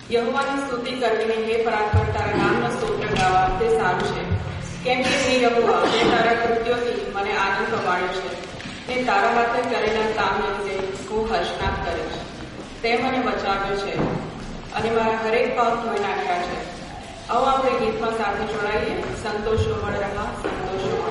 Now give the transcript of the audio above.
યહોવાની સ્તુતિ કરવીને હે પરાત્પર તારા નામના સ્તોત્ર ગાવા તે સારું છે. કેમ કે હે યહોવા તે તારા કૃત્યોથી મને આનંદ પવાડ્યો છે ને તારા હાથે કરેલા કામ વિશે હું હર્ષનાદ કરીશ. તે મને બચાવ્યો છે અને મારા હરેક પાપ ધોઈ નાખ્યા છે. આવો આપણે ગીતમાં સાથે જોડાઈએ. સંતોષો વડ રહા સંતોષો.